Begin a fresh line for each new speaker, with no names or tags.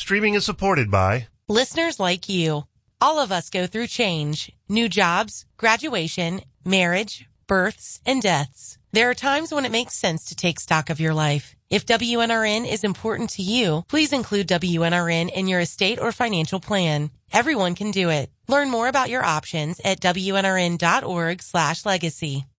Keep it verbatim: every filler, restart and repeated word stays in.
Streaming is supported by
listeners like you. All of us go through change, new jobs, graduation, marriage, births, and deaths. There are times when it makes sense to take stock of your life. If W N R N is important to you, please include W N R N in your estate or financial plan. Everyone can do it. Learn more about your options at W N R N dot org slash legacy.